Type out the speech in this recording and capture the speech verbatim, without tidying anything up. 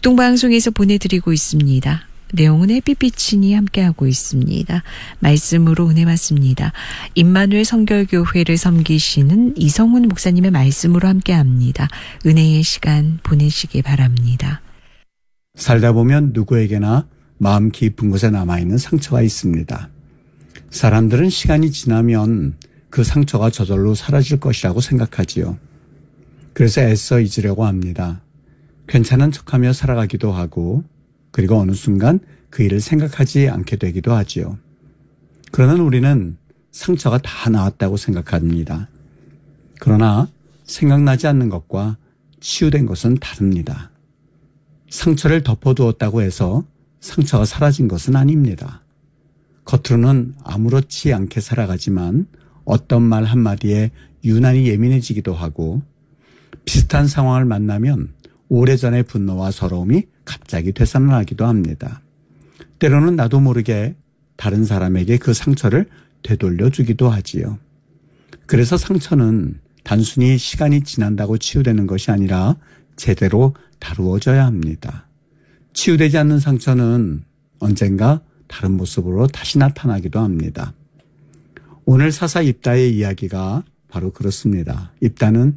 복동방송에서 보내드리고 있습니다. 내용은 햇빛비치니 함께하고 있습니다. 말씀으로 은혜 받습니다. 임마누엘 성결교회를 섬기시는 이성훈 목사님의 말씀으로 함께합니다. 은혜의 시간 보내시기 바랍니다. 살다 보면 누구에게나 마음 깊은 곳에 남아있는 상처가 있습니다. 사람들은 시간이 지나면 그 상처가 저절로 사라질 것이라고 생각하지요. 그래서 애써 잊으려고 합니다. 괜찮은 척하며 살아가기도 하고 그리고 어느 순간 그 일을 생각하지 않게 되기도 하지요. 그러는 우리는 상처가 다 나았다고 생각합니다. 그러나 생각나지 않는 것과 치유된 것은 다릅니다. 상처를 덮어두었다고 해서 상처가 사라진 것은 아닙니다. 겉으로는 아무렇지 않게 살아가지만 어떤 말 한마디에 유난히 예민해지기도 하고 비슷한 상황을 만나면 오래전의 분노와 서러움이 갑자기 되살아나기도 합니다. 때로는 나도 모르게 다른 사람에게 그 상처를 되돌려 주기도 하지요. 그래서 상처는 단순히 시간이 지난다고 치유되는 것이 아니라 제대로 다루어져야 합니다. 치유되지 않는 상처는 언젠가 다른 모습으로 다시 나타나기도 합니다. 오늘 사사 입다의 이야기가 바로 그렇습니다. 입다는